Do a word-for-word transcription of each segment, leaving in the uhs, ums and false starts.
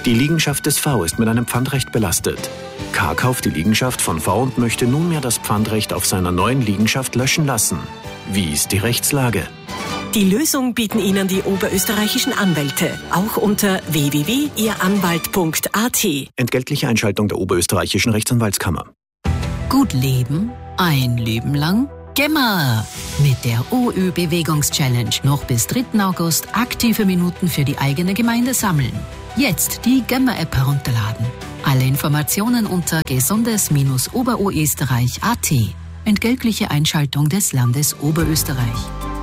Die Liegenschaft des V ist mit einem Pfandrecht belastet. K kauft die Liegenschaft von V und möchte nunmehr das Pfandrecht auf seiner neuen Liegenschaft löschen lassen. Wie ist die Rechtslage? Die Lösung bieten Ihnen die oberösterreichischen Anwälte, auch unter w w w punkt ihr anwalt punkt a t. Entgeltliche Einschaltung der oberösterreichischen Rechtsanwaltskammer. Gut leben, ein Leben lang? Gemma! Mit der O Ö-Bewegungs-Challenge noch bis dritten August aktive Minuten für die eigene Gemeinde sammeln. Jetzt die Gemma-App herunterladen. Alle Informationen unter gesundes oberösterreich punkt a t. Entgeltliche Einschaltung des Landes Oberösterreich.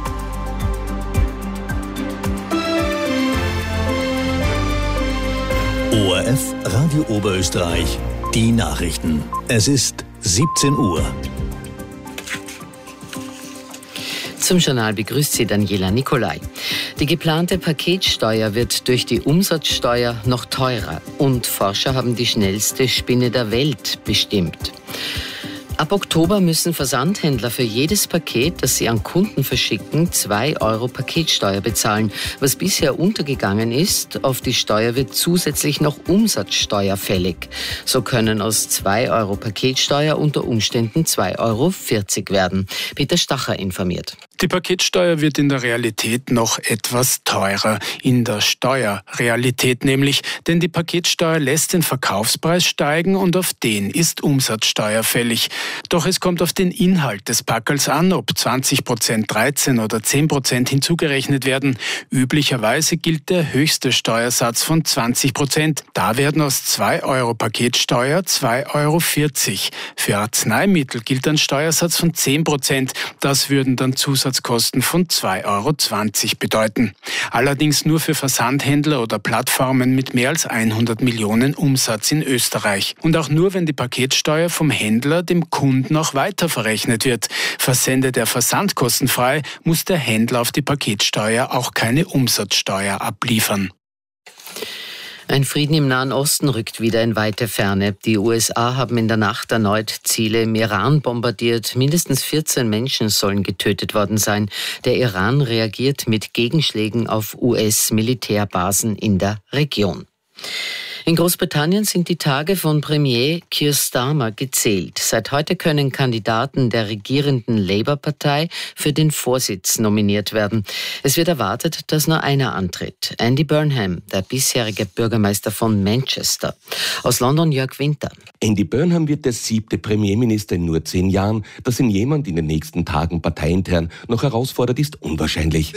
O R F Radio Oberösterreich, die Nachrichten. Es ist siebzehn Uhr. Zum Journal begrüßt Sie Daniela Nicolai. Die geplante Paketsteuer wird durch die Umsatzsteuer noch teurer und Forscher haben die schnellste Spinne der Welt bestimmt. Ab Oktober müssen Versandhändler für jedes Paket, das sie an Kunden verschicken, zwei Euro Paketsteuer bezahlen. Was bisher untergegangen ist, auf die Steuer wird zusätzlich noch Umsatzsteuer fällig. So können aus zwei Euro Paketsteuer unter Umständen zwei Euro vierzig werden. Peter Stacher informiert. Die Paketsteuer wird in der Realität noch etwas teurer. In der Steuerrealität nämlich, denn die Paketsteuer lässt den Verkaufspreis steigen und auf den ist Umsatzsteuer fällig. Doch es kommt auf den Inhalt des Packerls an, ob zwanzig Prozent, dreizehn oder zehn Prozent hinzugerechnet werden. Üblicherweise gilt der höchste Steuersatz von zwanzig Prozent. Da werden aus zwei Euro Paketsteuer zwei Euro vierzig. Für Arzneimittel gilt ein Steuersatz von zehn Prozent. Das würden dann Zusatzkosten von zwei Euro zwanzig bedeuten. Allerdings nur für Versandhändler oder Plattformen mit mehr als hundert Millionen Umsatz in Österreich. Und auch nur, wenn die Paketsteuer vom Händler dem Kunden auch weiter verrechnet wird. Versendet er versandkostenfrei, muss der Händler auf die Paketsteuer auch keine Umsatzsteuer abliefern. Ein Frieden im Nahen Osten rückt wieder in weite Ferne. Die U S A haben in der Nacht erneut Ziele im Iran bombardiert. Mindestens vierzehn Menschen sollen getötet worden sein. Der Iran reagiert mit Gegenschlägen auf U S-Militärbasen in der Region. In Großbritannien sind die Tage von Premier Keir Starmer gezählt. Seit heute können Kandidaten der regierenden Labour-Partei für den Vorsitz nominiert werden. Es wird erwartet, dass nur einer antritt. Andy Burnham, der bisherige Bürgermeister von Manchester. Aus London Jörg Winter. Andy Burnham wird der siebte Premierminister in nur zehn Jahren. Dass ihn jemand in den nächsten Tagen parteiintern noch herausfordert, ist unwahrscheinlich.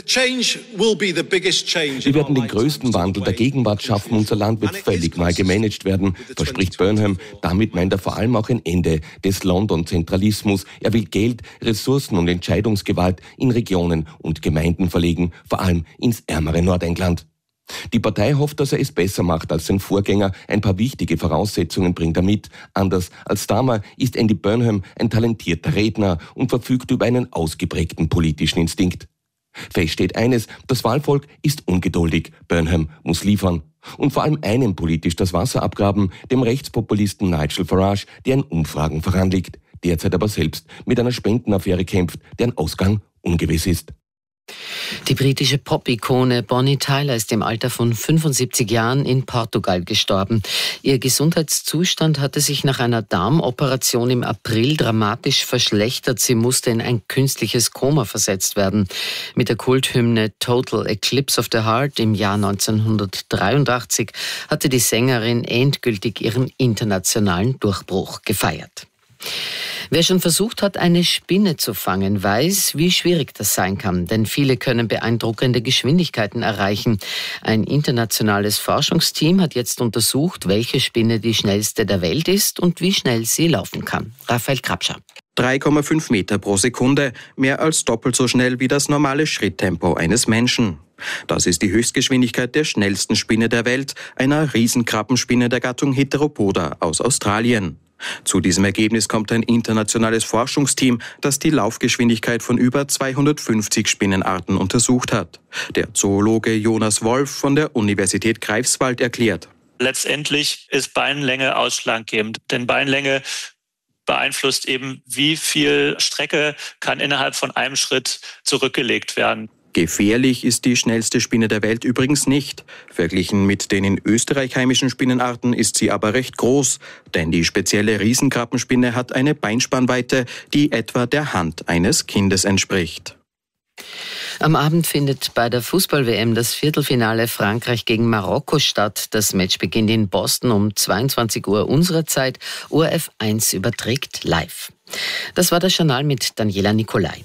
Wir werden den größten Wandel der Gegenwart schaffen. Unser Land wird völlig neu gemanagt werden, verspricht Burnham. Damit meint er vor allem auch ein Ende des London-Zentralismus. Er will Geld, Ressourcen und Entscheidungsgewalt in Regionen und Gemeinden verlegen, vor allem ins ärmere Nordengland. Die Partei hofft, dass er es besser macht als sein Vorgänger. Ein paar wichtige Voraussetzungen bringt er mit. Anders als Starmer ist Andy Burnham ein talentierter Redner und verfügt über einen ausgeprägten politischen Instinkt. Fest steht eines, das Wahlvolk ist ungeduldig. Burnham muss liefern. Und vor allem einem politisch das Wasser abgraben, dem Rechtspopulisten Nigel Farage, der in Umfragen voranliegt, derzeit aber selbst mit einer Spendenaffäre kämpft, deren Ausgang ungewiss ist. Die britische Pop-Ikone Bonnie Tyler ist im Alter von fünfundsiebzig Jahren in Portugal gestorben. Ihr Gesundheitszustand hatte sich nach einer Darmoperation im April dramatisch verschlechtert. Sie musste in ein künstliches Koma versetzt werden. Mit der Kulthymne Total Eclipse of the Heart im Jahr neunzehnhundertdreiundachtzig hatte die Sängerin endgültig ihren internationalen Durchbruch gefeiert. Wer schon versucht hat, eine Spinne zu fangen, weiß, wie schwierig das sein kann, denn viele können beeindruckende Geschwindigkeiten erreichen. Ein internationales Forschungsteam hat jetzt untersucht, welche Spinne die schnellste der Welt ist und wie schnell sie laufen kann. Raphael Krabscher. drei Komma fünf Meter pro Sekunde, mehr als doppelt so schnell wie das normale Schritttempo eines Menschen. Das ist die Höchstgeschwindigkeit der schnellsten Spinne der Welt, einer Riesenkrabbenspinne der Gattung Heteropoda aus Australien. Zu diesem Ergebnis kommt ein internationales Forschungsteam, das die Laufgeschwindigkeit von über zweihundertfünfzig Spinnenarten untersucht hat. Der Zoologe Jonas Wolf von der Universität Greifswald erklärt: Letztendlich ist Beinlänge ausschlaggebend, denn Beinlänge beeinflusst eben, wie viel Strecke kann innerhalb von einem Schritt zurückgelegt werden. Gefährlich ist die schnellste Spinne der Welt übrigens nicht. Verglichen mit den in Österreich heimischen Spinnenarten ist sie aber recht groß, denn die spezielle Riesenkrabbenspinne hat eine Beinspannweite, die etwa der Hand eines Kindes entspricht. Am Abend findet bei der Fußball-W M das Viertelfinale Frankreich gegen Marokko statt. Das Match beginnt in Boston um zweiundzwanzig Uhr unserer Zeit. O R F eins überträgt live. Das war das Journal mit Daniela Nicolai.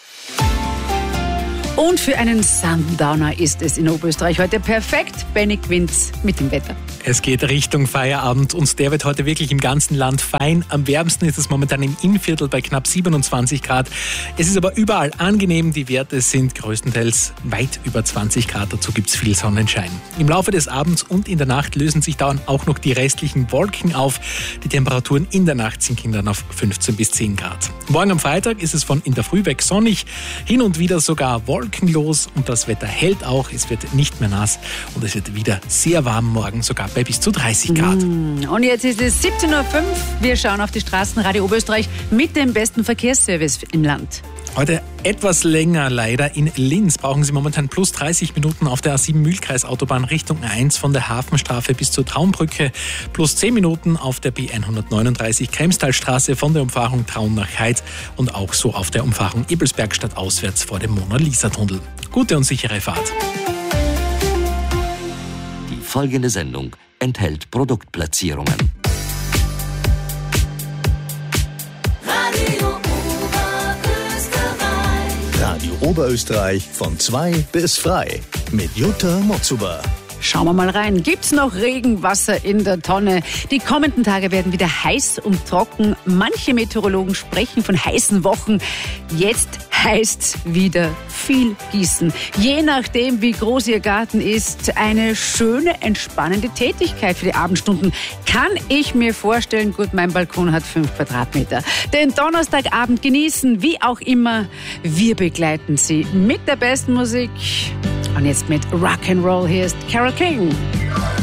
Und für einen Sundowner ist es in Oberösterreich heute perfekt. Benny Quinz mit dem Wetter. Es geht Richtung Feierabend und der wird heute wirklich im ganzen Land fein. Am wärmsten ist es momentan im Innviertel bei knapp siebenundzwanzig Grad. Es ist aber überall angenehm. Die Werte sind größtenteils weit über zwanzig Grad. Dazu gibt es viel Sonnenschein. Im Laufe des Abends und in der Nacht lösen sich dann auch noch die restlichen Wolken auf. Die Temperaturen in der Nacht sinken dann auf fünfzehn bis zehn Grad. Morgen am Freitag ist es von in der Früh weg sonnig, hin und wieder sogar wolkenlos und das Wetter hält auch. Es wird nicht mehr nass und es wird wieder sehr warm morgen, sogar bei bis zu dreißig Grad. Und jetzt ist es siebzehn Uhr fünf. Wir schauen auf die Straßen Radio Oberösterreich mit dem besten Verkehrsservice im Land. Heute etwas länger leider. In Linz brauchen Sie momentan plus dreißig Minuten auf der A sieben Mühlkreisautobahn Richtung A eins von der Hafenstraße bis zur Traunbrücke, plus zehn Minuten auf der B hundertneununddreißig Kremstalstraße von der Umfahrung Traun nach Heid und auch so auf der Umfahrung Ebelsbergstadt auswärts vor dem Mona-Lisa-Tunnel. Gute und sichere Fahrt. Die folgende Sendung enthält Produktplatzierungen. Radio Oberösterreich von zwei bis frei mit Jutta Motzuber. Schauen wir mal rein. Gibt's noch Regenwasser in der Tonne? Die kommenden Tage werden wieder heiß und trocken. Manche Meteorologen sprechen von heißen Wochen. Jetzt heißt's wieder viel gießen. Je nachdem, wie groß Ihr Garten ist, eine schöne, entspannende Tätigkeit für die Abendstunden. Kann ich mir vorstellen, gut, mein Balkon hat fünf Quadratmeter. Den Donnerstagabend genießen, wie auch immer. Wir begleiten Sie mit der besten Musik. Und jetzt mit Rock'n'Roll. Hier ist Carole King.